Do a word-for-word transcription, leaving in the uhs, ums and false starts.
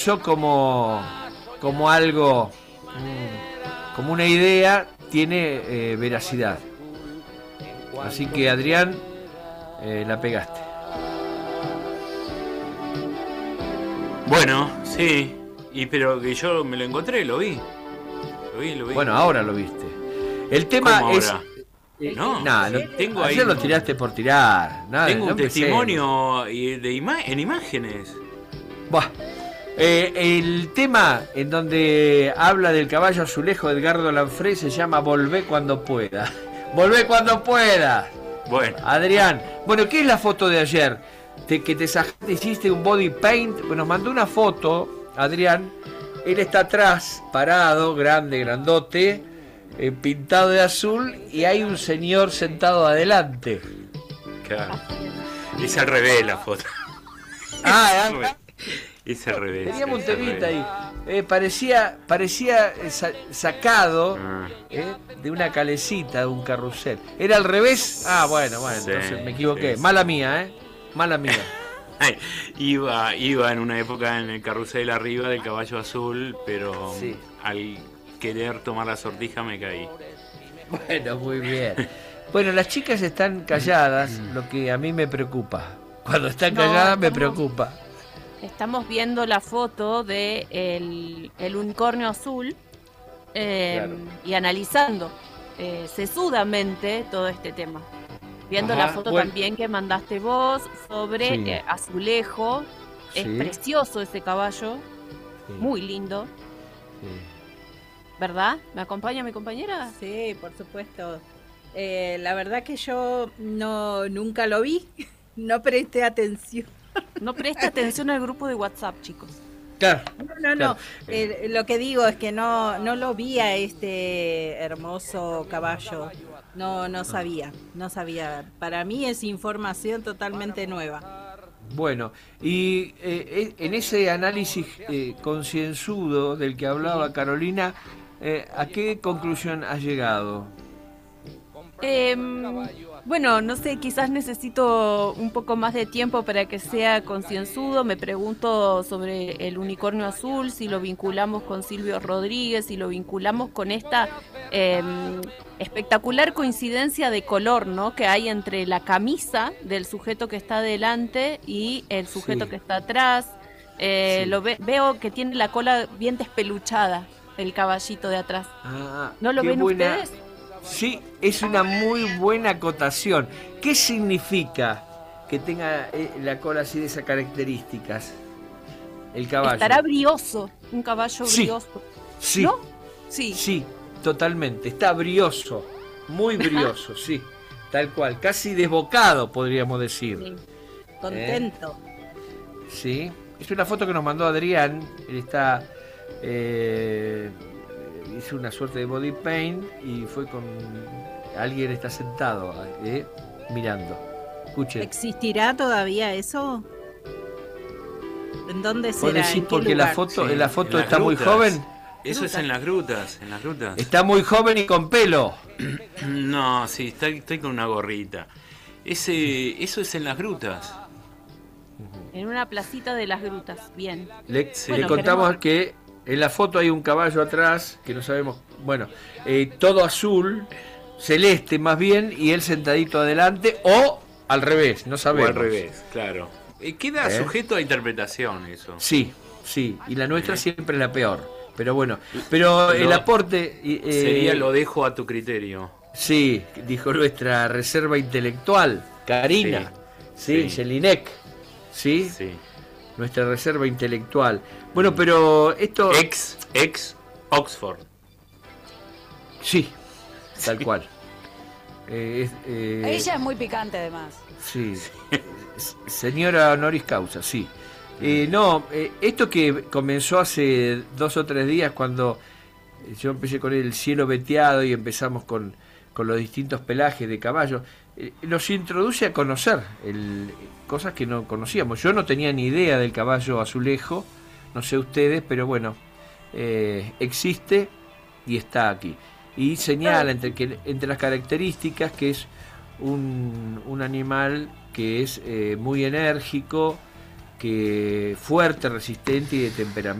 como, como algo, como una idea, tiene eh, veracidad. Así que, Adrián, eh, la pegaste. Bueno, sí, y pero que yo me lo encontré, lo vi. Lo vi, lo vi. Bueno, ahora lo viste. El tema es... Eh, no, nah, sí, no, tengo ayer ahí, lo tiraste por tirar. Nada, tengo no un testimonio y de ima en imágenes. Buah. Eh, el tema en donde habla del caballo azulejo de Edgardo Lanfré se llama Volvé cuando pueda. Volvé cuando pueda. Bueno. Adrián, bueno, ¿qué es la foto de ayer? Te, que te sacaste, hiciste un body paint. Bueno, nos mandó una foto, Adrián. Él está atrás, parado, grande, grandote, eh, pintado de azul, y hay un señor sentado adelante. Claro. Es al revés la foto. Ah, ah, es al revés. Teníamos un temita ahí. Eh, parecía parecía sa sacado ah. eh, de una calecita, de un carrusel. ¿Era al revés? Ah, bueno, bueno, Sí, entonces me equivoqué. sí, Mala sí. mía, ¿eh? Mala mía. Ay, iba, iba en una época en el carrusel arriba del caballo azul, pero Sí. al querer tomar la sortija me caí. Bueno, muy bien. Bueno, las chicas están calladas, lo que a mí me preocupa. Cuando están No, calladas me estamos- preocupa. Estamos viendo la foto de el, el unicornio azul eh, Claro. y analizando eh, sesudamente todo este tema. Viendo Ajá, la foto bueno. también que mandaste vos sobre Sí. eh, Azulejo. Es Sí. precioso ese caballo, Sí, muy lindo, sí. ¿verdad? ¿Me acompaña mi compañera? Sí, por supuesto. Eh, la verdad que yo no nunca lo vi, no presté atención. No presta atención al grupo de WhatsApp, chicos. Claro. No, no, no. Claro. Eh, lo que digo es que no no lo vi a este hermoso caballo. No no sabía, no sabía. Para mí es información totalmente nueva. Bueno, y eh, en ese análisis eh, concienzudo del que hablaba Carolina, eh, ¿a qué conclusión has llegado? Eh, bueno, no sé, quizás necesito un poco más de tiempo para que sea concienzudo. Me pregunto sobre el unicornio azul, si lo vinculamos con Silvio Rodríguez, si lo vinculamos con esta eh, espectacular coincidencia de color, ¿no?, que hay entre la camisa del sujeto que está delante y el sujeto Sí. que está atrás. Eh, Sí. lo ve- veo que tiene la cola bien despeluchada, el caballito de atrás. Ah, ¿No lo qué ven buena- ustedes? Sí, es una muy buena acotación. ¿Qué significa que tenga eh, la cola así de esas características? El caballo. Estará brioso, un caballo Sí. brioso. Sí, ¿No? Sí. sí, totalmente. Está brioso, muy brioso, sí, tal cual. Casi desbocado, podríamos decir. Sí. Contento. Sí, es una foto que nos mandó Adrián. Él está eh, hizo una suerte de body paint y fue con alguien, está sentado eh, mirando. Escuche. ¿Existirá todavía eso? ¿En dónde Vos será? decís ¿En qué porque la lugar? foto, Sí, la foto en las está muy grutas. joven. Eso es en las grutas, en las grutas. Está muy joven y con pelo. No, sí, estoy, estoy con una gorrita. Ese, eso es en las grutas. En una placita de las grutas. Bien. Le, Sí. le Bueno, contamos queremos- que en la foto hay un caballo atrás, que no sabemos, bueno, eh, todo azul, celeste más bien, y él sentadito adelante, o al revés, no O sabemos. al revés, claro. Eh, queda ¿Eh? sujeto a interpretación eso. Sí, sí, y la nuestra siempre es la peor. Pero bueno, pero el Lo- aporte... eh, Sería lo dejo a tu criterio. Sí, dijo nuestra reserva intelectual, Karina, sí, Sí. Jelinek, ¿sí? Sí. Nuestra reserva intelectual. Bueno, pero esto... Ex, ex Oxford. Sí, tal cual. Eh, es, eh, Ella es muy picante además. Sí, S- señora honoris causa, sí. Eh, no, eh, esto que comenzó hace dos o tres días cuando yo empecé con el cielo veteado y empezamos con, con los distintos pelajes de caballo, eh, nos introduce a conocer el, cosas que no conocíamos. Yo no tenía ni idea del caballo azulejo, no sé ustedes, pero bueno, eh, existe y está aquí. Y señala entre, que, entre las características que es un, un animal que es eh, muy enérgico, que fuerte, resistente y de temperamento.